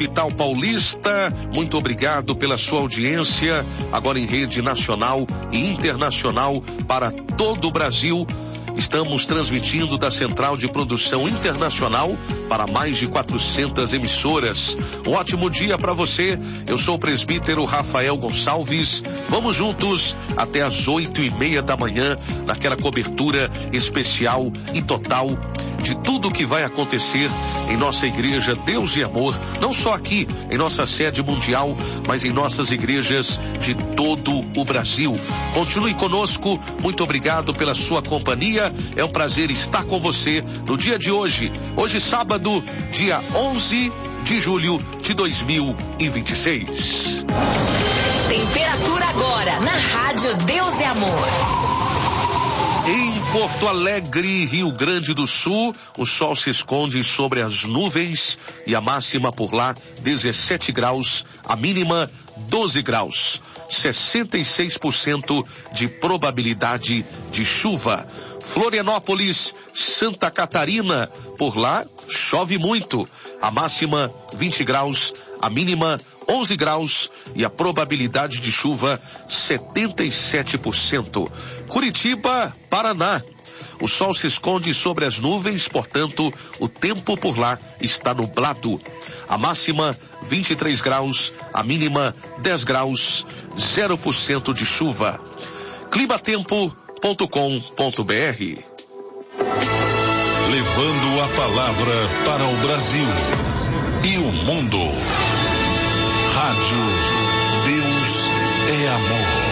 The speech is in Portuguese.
capital paulista, muito obrigado pela sua audiência, agora em rede nacional e internacional para todo o Brasil. Estamos transmitindo da Central de Produção Internacional para mais de 400 emissoras. Um ótimo dia para você. Eu sou o presbítero Rafael Gonçalves. Vamos juntos até às 8:30 da manhã, naquela cobertura especial e total de tudo o que vai acontecer em nossa igreja Deus e Amor, não só aqui em nossa sede mundial, mas em nossas igrejas de todo o Brasil. Continue conosco. Muito obrigado pela sua companhia. É um prazer estar com você no dia de hoje. Hoje, sábado, dia 11 de julho de 2026. Temperatura agora na Rádio Deus e Amor. Em Porto Alegre, Rio Grande do Sul, o sol se esconde sobre as nuvens e a máxima por lá 17 graus, a mínima 12 graus. 66% de probabilidade de chuva. Florianópolis, Santa Catarina, por lá chove muito. A máxima 20 graus, a mínima 11 graus e a probabilidade de chuva 77%. Curitiba, Paraná. O sol se esconde sobre as nuvens, portanto, o tempo por lá está nublado. A máxima 23 graus, a mínima 10 graus, 0% de chuva. Climatempo.com.br. Levando a palavra para o Brasil e o mundo. Rádio Deus é Amor.